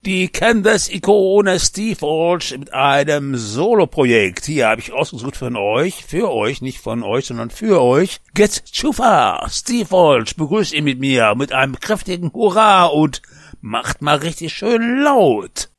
Die Canvas-Ikone Steve Walsh mit einem Solo-Projekt. Hier habe ich ausgesucht für euch, nicht von euch, sondern für euch. Get Too Far. Steve Walsh begrüßt ihn mit mir mit einem kräftigen Hurra und macht mal richtig schön laut.